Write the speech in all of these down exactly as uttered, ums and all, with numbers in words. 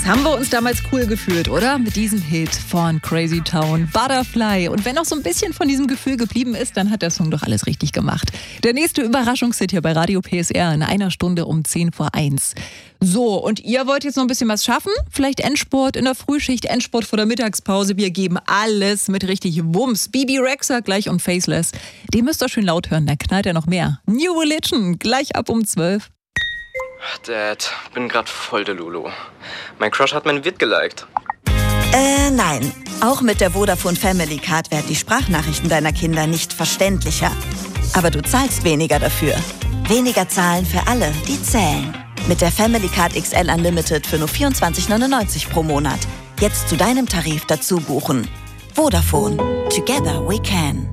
Haben wir uns damals cool gefühlt, oder? Mit diesem Hit von Crazy Town, Butterfly. Und wenn noch so ein bisschen von diesem Gefühl geblieben ist, dann hat der Song doch alles richtig gemacht. Der nächste Überraschungshit hier bei Radio P S R in einer Stunde um zehn vor eins. So, und ihr wollt jetzt noch ein bisschen was schaffen? Vielleicht Endsport in der Frühschicht, Endsport vor der Mittagspause. Wir geben alles mit richtig Wumms. Bibi Rexha gleich und Faceless. Den müsst ihr schön laut hören, da knallt er noch mehr. New Religion, gleich ab um zwölf. Dad, bin grad voll der Lulu. Mein Crush hat mein Vid geliked. Äh, nein. Auch mit der Vodafone Family Card werden die Sprachnachrichten deiner Kinder nicht verständlicher. Aber du zahlst weniger dafür. Weniger zahlen für alle, die zählen. Mit der Family Card X L Unlimited für nur vierundzwanzig neunundneunzig pro Monat. Jetzt zu deinem Tarif dazu buchen. Vodafone. Together we can.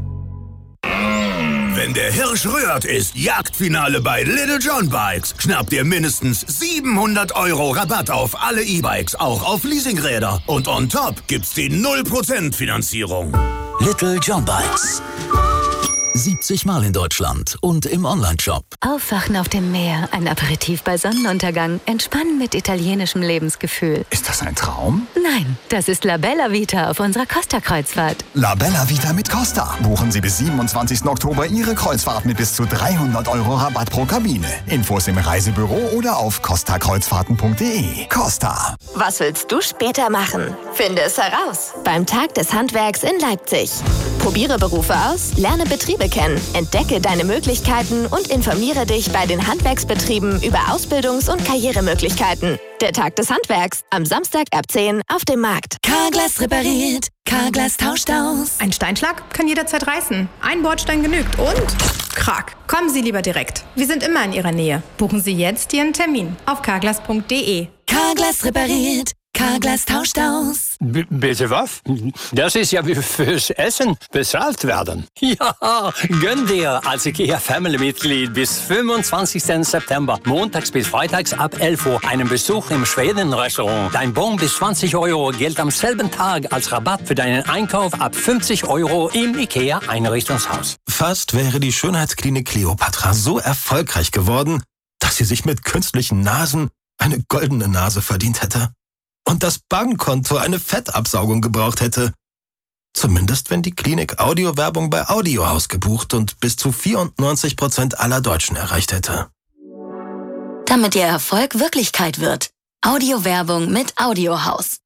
Wenn der Hirsch rührt, ist Jagdfinale bei Little John Bikes. Schnappt ihr mindestens siebenhundert Euro Rabatt auf alle E-Bikes, auch auf Leasingräder. Und on top gibt's die null Prozent Finanzierung. Little John Bikes. siebzig Mal in Deutschland und im Onlineshop. Aufwachen auf dem Meer, ein Aperitif bei Sonnenuntergang, entspannen mit italienischem Lebensgefühl. Ist das ein Traum? Nein, das ist La Bella Vita auf unserer Costa-Kreuzfahrt. La Bella Vita mit Costa. Buchen Sie bis siebenundzwanzigsten Oktober Ihre Kreuzfahrt mit bis zu dreihundert Euro Rabatt pro Kabine. Infos im Reisebüro oder auf costa kreuzfahrten punkt de. Costa. Was willst du später machen? Finde es heraus beim Tag des Handwerks in Leipzig. Probiere Berufe aus, lerne Betriebe kennen, entdecke deine Möglichkeiten und informiere dich bei den Handwerksbetrieben über Ausbildungs- und Karrieremöglichkeiten. Der Tag des Handwerks am Samstag ab zehn auf dem Markt. Carglass repariert, Carglass tauscht aus. Ein Steinschlag kann jederzeit reißen. Ein Bordstein genügt und krack. Kommen Sie lieber direkt. Wir sind immer in Ihrer Nähe. Buchen Sie jetzt Ihren Termin auf carglass punkt de. Carglass repariert, Carglass tauscht aus. B- bitte was? Das ist ja wie fürs Essen bezahlt werden. Ja, gönn dir als IKEA-Family-Mitglied bis fünfundzwanzigsten September, montags bis freitags ab elf Uhr, einen Besuch im Schweden-Restaurant. Dein Bon bis zwanzig Euro gilt am selben Tag als Rabatt für deinen Einkauf ab fünfzig Euro im IKEA-Einrichtungshaus. Fast wäre die Schönheitsklinik Kleopatra so erfolgreich geworden, dass sie sich mit künstlichen Nasen eine goldene Nase verdient hätte. Und das Bankkonto eine Fettabsaugung gebraucht hätte. Zumindest wenn die Klinik Audiowerbung bei Audiohaus gebucht und bis zu vierundneunzig Prozent aller Deutschen erreicht hätte. Damit Ihr Erfolg Wirklichkeit wird. Audiowerbung mit Audiohaus.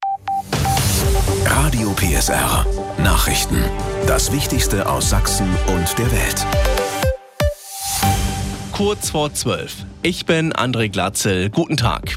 Radio P S R. Nachrichten. Das Wichtigste aus Sachsen und der Welt. Kurz vor zwölf. Ich bin André Glatzel. Guten Tag.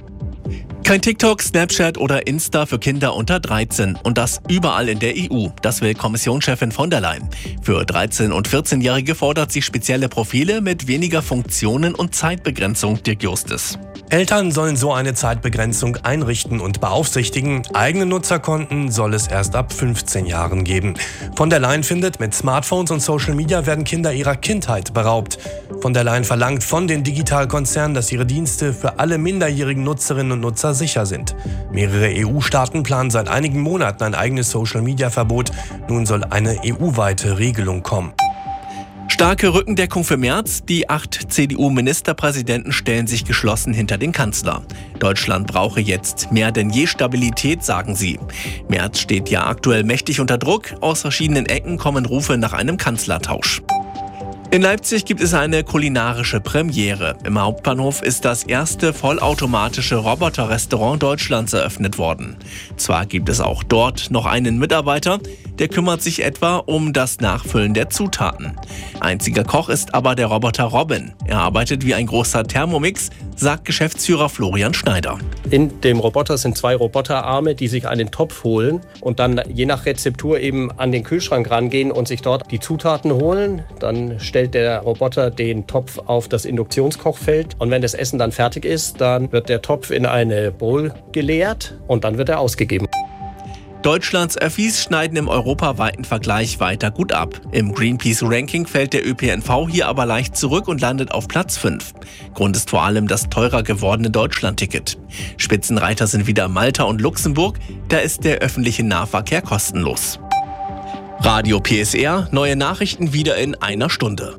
Kein TikTok, Snapchat oder Insta für Kinder unter dreizehn. Und das überall in der E U. Das will Kommissionschefin von der Leyen. Für dreizehn- und vierzehnjährige fordert sie spezielle Profile mit weniger Funktionen und Zeitbegrenzung, Dirk Justus. Eltern sollen so eine Zeitbegrenzung einrichten und beaufsichtigen. Eigene Nutzerkonten soll es erst ab fünfzehn Jahren geben. Von der Leyen findet, mit Smartphones und Social Media werden Kinder ihrer Kindheit beraubt. Von der Leyen verlangt von den Digitalkonzernen, dass ihre Dienste für alle minderjährigen Nutzerinnen und Nutzer sicher sind. Mehrere E U-Staaten planen seit einigen Monaten ein eigenes Social-Media-Verbot. Nun soll eine E U-weite Regelung kommen. Starke Rückendeckung für Merz. Die acht C D U-Ministerpräsidenten stellen sich geschlossen hinter den Kanzler. Deutschland brauche jetzt mehr denn je Stabilität, sagen sie. Merz steht ja aktuell mächtig unter Druck. Aus verschiedenen Ecken kommen Rufe nach einem Kanzlertausch. In Leipzig gibt es eine kulinarische Premiere. Im Hauptbahnhof ist das erste vollautomatische Roboterrestaurant Deutschlands eröffnet worden. Zwar gibt es auch dort noch einen Mitarbeiter, der kümmert sich etwa um das Nachfüllen der Zutaten. Einziger Koch ist aber der Roboter Robin. Er arbeitet wie ein großer Thermomix, sagt Geschäftsführer Florian Schneider. In dem Roboter sind zwei Roboterarme, die sich einen Topf holen und dann je nach Rezeptur eben an den Kühlschrank rangehen und sich dort die Zutaten holen. Dann stellt der Roboter den Topf auf das Induktionskochfeld und wenn das Essen dann fertig ist, dann wird der Topf in eine Bowl geleert und dann wird er ausgegeben. Deutschlands Öffis schneiden im europaweiten Vergleich weiter gut ab. Im Greenpeace-Ranking fällt der Ö P N V hier aber leicht zurück und landet auf Platz fünf. Grund ist vor allem das teurer gewordene Deutschlandticket. Spitzenreiter sind wieder Malta und Luxemburg, da ist der öffentliche Nahverkehr kostenlos. Radio P S R, neue Nachrichten wieder in einer Stunde.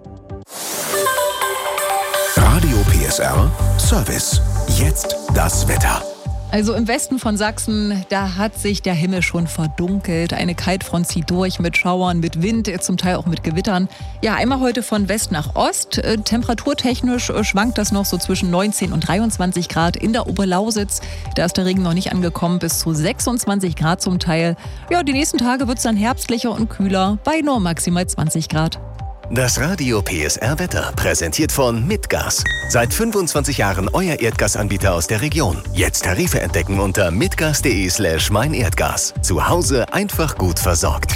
Radio P S R Service. Jetzt das Wetter. Also im Westen von Sachsen, da hat sich der Himmel schon verdunkelt. Eine Kaltfront zieht durch mit Schauern, mit Wind, zum Teil auch mit Gewittern. Ja, einmal heute von West nach Ost. Äh, temperaturtechnisch äh, schwankt das noch so zwischen neunzehn und dreiundzwanzig Grad. In der Oberlausitz, da ist der Regen noch nicht angekommen, bis zu sechsundzwanzig Grad zum Teil. Ja, die nächsten Tage wird es dann herbstlicher und kühler, bei nur maximal zwanzig Grad. Das Radio P S R Wetter, präsentiert von Mitgas. Seit fünfundzwanzig Jahren euer Erdgasanbieter aus der Region. Jetzt Tarife entdecken unter mitgas.de slash meinerdgas. Zu Hause einfach gut versorgt.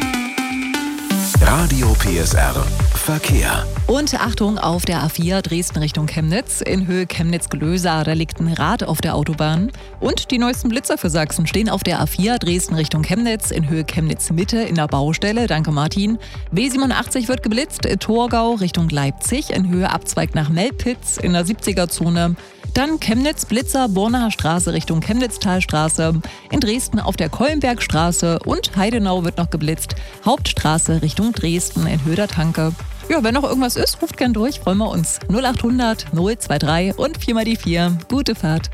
Radio P S R Verkehr. Und Achtung auf der A vier Dresden Richtung Chemnitz. In Höhe Chemnitz-Glösa, da liegt ein Rad auf der Autobahn. Und die neuesten Blitzer für Sachsen stehen auf der A vier Dresden Richtung Chemnitz. In Höhe Chemnitz-Mitte in der Baustelle. Danke Martin. B siebenundachtzig wird geblitzt. Torgau Richtung Leipzig. In Höhe Abzweig nach Melpitz in der siebziger-Zone. Dann Chemnitz, Blitzer, Bornacher Straße Richtung Chemnitztalstraße. In Dresden auf der Kollenbergstraße und Heidenau wird noch geblitzt. Hauptstraße Richtung Dresden in Höhe der Tanke. Ja, wenn noch irgendwas ist, ruft gern durch, freuen wir uns. null acht hundert null zwei drei und vier mal die vier. Gute Fahrt.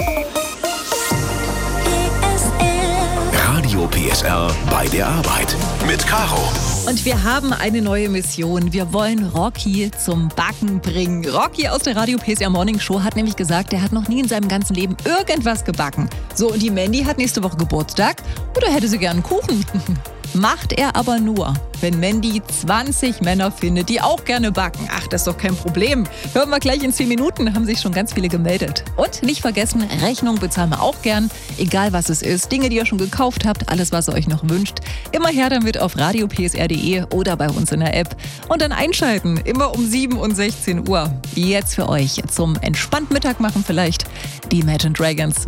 Radio P S R bei der Arbeit mit Caro. Und wir haben eine neue Mission. Wir wollen Rocky zum Backen bringen. Rocky aus der Radio P S R Morning Show hat nämlich gesagt, er hat noch nie in seinem ganzen Leben irgendwas gebacken. So, und die Mandy hat nächste Woche Geburtstag. Oder hätte sie gern einen Kuchen? Macht er aber nur, wenn Mandy zwanzig Männer findet, die auch gerne backen. Ach, das ist doch kein Problem. Hören wir gleich in zehn Minuten, haben sich schon ganz viele gemeldet. Und nicht vergessen, Rechnung bezahlen wir auch gern. Egal was es ist, Dinge, die ihr schon gekauft habt, alles was ihr euch noch wünscht. Immer her damit auf radio p s r punkt d e oder bei uns in der App. Und dann einschalten, immer um sieben und sechzehn Uhr. Jetzt für euch zum entspannten Mittag machen vielleicht die Imagine Dragons.